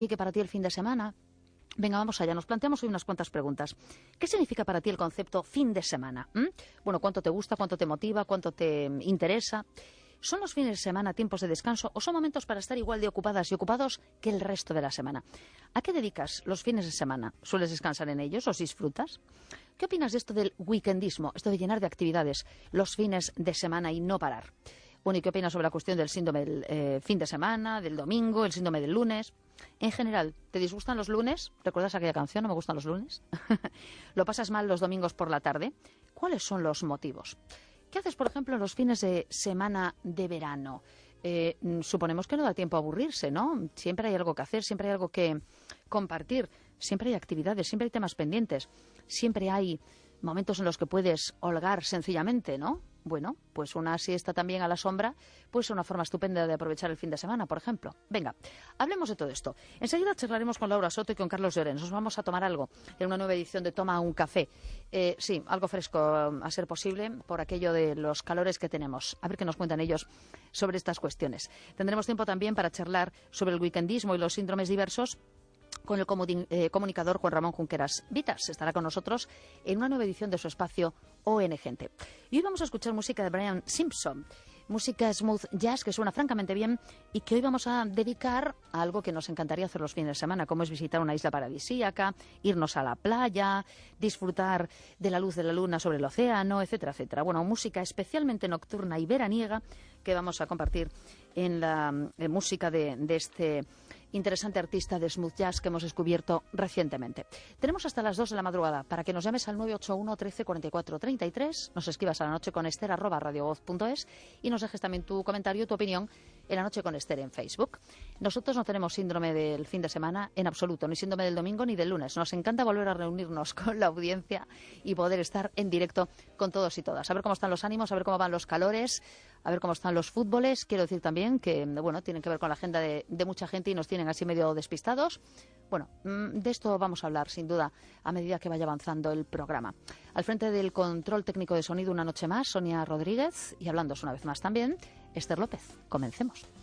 Y que para ti el fin de semana... Venga, vamos allá, nos planteamos hoy unas cuantas preguntas. ¿Qué significa para ti el concepto fin de semana? Bueno, ¿cuánto te gusta, cuánto te motiva, cuánto te interesa? ¿Son los fines de semana tiempos de descanso o son momentos para estar igual de ocupadas y ocupados que el resto de la semana? ¿A qué dedicas los fines de semana? ¿Sueles descansar en ellos o disfrutas? ¿Qué opinas de esto del weekendismo, esto de llenar de actividades los fines de semana y no parar? Bueno, ¿y qué opinas sobre la cuestión del síndrome del fin de semana, del domingo, el síndrome del lunes? En general, ¿te disgustan los lunes? ¿Recuerdas aquella canción, No me gustan los lunes? ¿Lo pasas mal los domingos por la tarde? ¿Cuáles son los motivos? ¿Qué haces, por ejemplo, en los fines de semana de verano? Suponemos que no da tiempo a aburrirse, ¿no? Siempre hay algo que hacer, siempre hay algo que compartir, siempre hay actividades, siempre hay temas pendientes, siempre hay momentos en los que puedes holgar sencillamente, ¿no? Bueno, pues una siesta también a la sombra puede ser una forma estupenda de aprovechar el fin de semana, por ejemplo. Venga, hablemos de todo esto. Enseguida charlaremos con Laura Soto y con Carlos Llorens. Nos vamos a tomar algo en una nueva edición de Toma un Café. Sí, algo fresco a ser posible por aquello de los calores que tenemos. A ver qué nos cuentan ellos sobre estas cuestiones. Tendremos tiempo también para charlar sobre el weekendismo y los síndromes diversos con el comunicador Juan Ramón Junqueras Vitas. Estará con nosotros en una nueva edición de su espacio ON Gente. Y hoy vamos a escuchar música de Brian Simpson, música smooth jazz que suena francamente bien y que hoy vamos a dedicar a algo que nos encantaría hacer los fines de semana, como es visitar una isla paradisíaca, irnos a la playa, disfrutar de la luz de la luna sobre el océano, etcétera, etcétera. Bueno, música especialmente nocturna y veraniega que vamos a compartir en la música de este interesante artista de smooth jazz que hemos descubierto recientemente. Tenemos hasta las 2 de la madrugada para que nos llames al 981 13 44 33, nos escribas a lanocheconester@radiovoz.es y nos dejes también tu comentario, tu opinión en La Noche con Ester en Facebook. Nosotros no tenemos síndrome del fin de semana en absoluto, ni síndrome del domingo ni del lunes. Nos encanta volver a reunirnos con la audiencia y poder estar en directo con todos y todas. A ver cómo están los ánimos, a ver cómo van los calores, a ver cómo están los fútboles. Quiero decir también que, bueno, tienen que ver con la agenda de mucha gente y nos tienen así medio despistados. Bueno, de esto vamos a hablar, sin duda, a medida que vaya avanzando el programa. Al frente del control técnico de sonido una noche más, Sonia Rodríguez, y hablándoos una vez más también, Ester López. Comencemos.